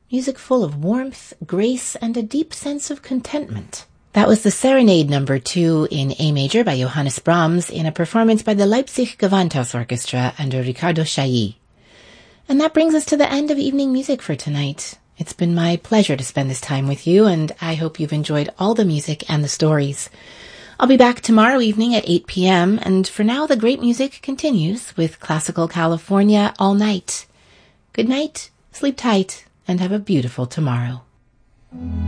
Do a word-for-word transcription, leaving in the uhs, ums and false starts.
music full of warmth, grace, and a deep sense of contentment. That was the Serenade Number Two in A Major by Johannes Brahms in a performance by the Leipzig Gewandhaus Orchestra under Riccardo Chailly. And that brings us to the end of evening music for tonight. It's been my pleasure to spend this time with you, and I hope you've enjoyed all the music and the stories. I'll be back tomorrow evening at eight p.m., and for now the great music continues with Classical California all night. Good night, sleep tight, and have a beautiful tomorrow.